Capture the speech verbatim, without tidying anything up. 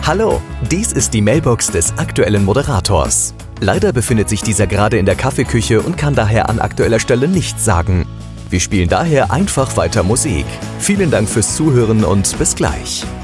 Hallo, dies ist die Mailbox des aktuellen Moderators. Leider befindet sich dieser gerade in der Kaffeeküche und kann daher an aktueller Stelle nichts sagen. Wir spielen daher einfach weiter Musik. Vielen Dank fürs Zuhören und bis gleich.